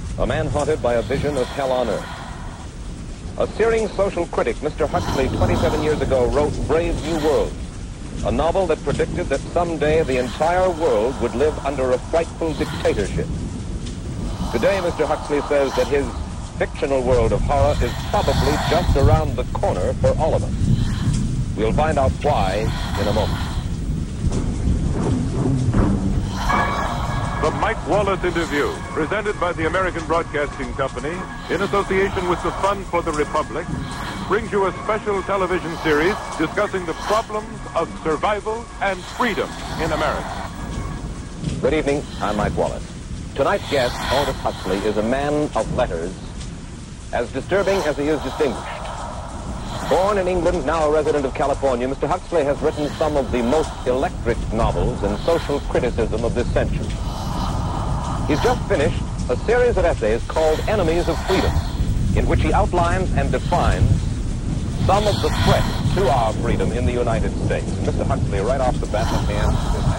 a man haunted by a vision of hell on earth. A searing social critic, Mr. Huxley, 27 years ago, wrote Brave New World, a novel that predicted that someday the entire world would live under a frightful dictatorship. Today, Mr. Huxley says that his fictional world of horror is probably just around the corner for all of us. We'll find out why in a moment. The Mike Wallace Interview, presented by the American Broadcasting Company in association with the Fund for the Republic, brings you a special television series discussing the problems of survival and freedom in America. Good evening, I'm Mike Wallace. Tonight's guest, Aldous Huxley, is a man of letters, as disturbing as he is distinguished. Born in England, now a resident of California, Mr. Huxley has written some of the most electric novels in social criticism of this century. He's just finished a series of essays called Enemies of Freedom, in which he outlines and defines some of the threats to our freedom in the United States. Mr. Huxley, right off the bat, let me ask